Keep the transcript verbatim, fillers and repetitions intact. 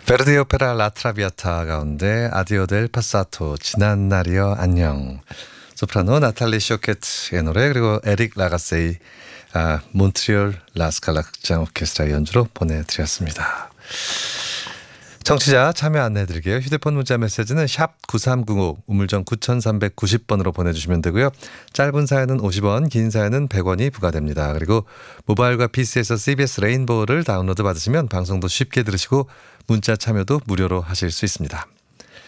베르디 오페라 라트라비아타 가운데 아디오 델 파사토 지난 날이여 안녕. 소프라노 나탈리 쇼케트의 노래, 그리고 에릭 라가세이 아, 몬트리올 라스칼라 극장 오케스트라 연주로 보내드렸습니다. 청취자 참여 안내해드릴게요. 휴대폰 문자 메시지는 샵 구삼공오 우물정 구삼구십 번으로 보내주시면 되고요. 짧은 사연은 오십 원, 긴 사연은 백 원이 부과됩니다. 그리고 모바일과 피시에서 씨비에스 레인보우를 다운로드 받으시면 방송도 쉽게 들으시고 문자 참여도 무료로 하실 수 있습니다.